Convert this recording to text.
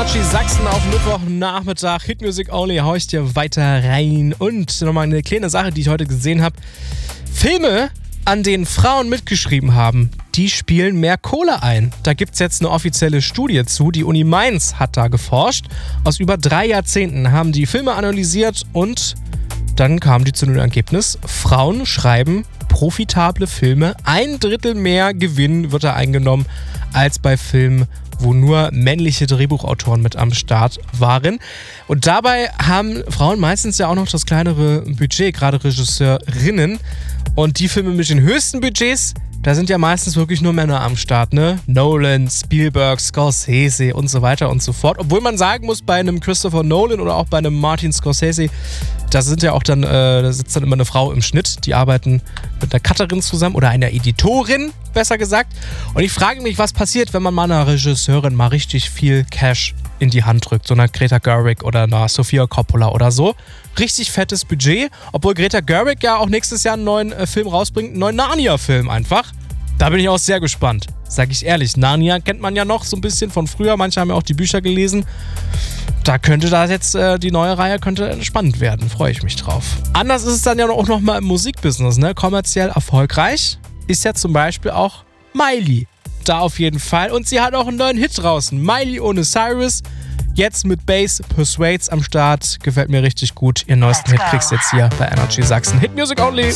Energy Sachsen auf Mittwochnachmittag. Hitmusic Only, hau ich dir weiter rein. Und nochmal eine kleine Sache, die ich heute gesehen habe. Filme, an denen Frauen mitgeschrieben haben, die spielen mehr Kohle ein. Da gibt es jetzt eine offizielle Studie zu. Die Uni Mainz hat da geforscht. Aus über 3 Jahrzehnten haben die Filme analysiert und dann kamen die zu dem Ergebnis, Frauen schreiben profitable Filme. 1/3 mehr Gewinn wird da eingenommen als bei Filmen, wo nur männliche Drehbuchautoren mit am Start waren. Und dabei haben Frauen meistens ja auch noch das kleinere Budget, gerade Regisseurinnen. Und die Filme mit den höchsten Budgets, da sind ja meistens wirklich nur Männer am Start, ne? Nolan, Spielberg, Scorsese und so weiter und so fort. Obwohl man sagen muss, bei einem Christopher Nolan oder auch bei einem Martin Scorsese, da sitzt dann immer eine Frau im Schnitt. Die arbeiten mit einer Cutterin zusammen oder einer Editorin, besser gesagt. Und ich frage mich, was passiert, wenn man mal einer Regisseurin mal richtig viel Cash in die Hand drückt. So einer Greta Gerwig oder einer Sofia Coppola oder so. Richtig fettes Budget. Obwohl Greta Gerwig ja auch nächstes Jahr einen neuen Film rausbringt. Einen neuen Narnia-Film einfach. Da bin ich auch sehr gespannt. Sag ich ehrlich. Narnia kennt man ja noch so ein bisschen von früher. Manche haben ja auch die Bücher gelesen. Da könnte da jetzt die neue Reihe könnte spannend werden. Freue ich mich drauf. Anders ist es dann ja auch noch mal im Musikbusiness, ne? Kommerziell erfolgreich ist ja zum Beispiel auch Miley. Da auf jeden Fall. Und sie hat auch einen neuen Hit draußen. Miley ohne Cyrus. Jetzt mit Bass Persuades am Start. Gefällt mir richtig gut. Ihren neuesten Hit kriegst du jetzt hier bei Energy Sachsen. Hit Music Only.